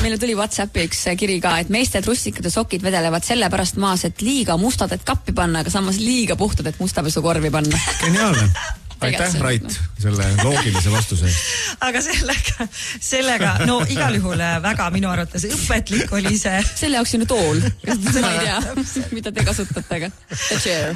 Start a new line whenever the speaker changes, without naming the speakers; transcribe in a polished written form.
Meile tuli WhatsAppi üks kiri ka, et meeste trussikad ja sokid vedelevad sellepärast maas, et liiga mustad, et kappi panna, aga samas liiga puhtad, et mustapesukorvi panna.
Geniaalne. Aitäh, Rait, selle loogilise vastuse.
Aga sellega, no igal juhul väga minu arvates õpetlik oli see.
Selle jaoks on ju tool. Ma ei tea, mida te kasutate, aga the chair.